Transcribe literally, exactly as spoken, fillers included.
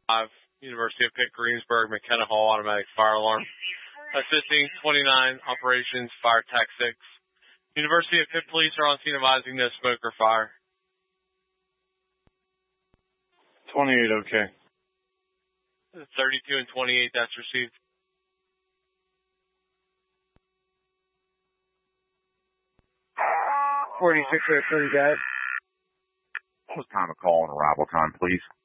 five, University of Pitt, Greensburg, McKenna Hall, automatic fire alarm. Assisting twenty-nine, operations, fire tac six. University of Pitt police are on scene advising no smoke or fire. twenty-eight, okay. thirty-two and twenty-eight, that's received. forty-six oh three, guys. What was time of call and arrival time, please?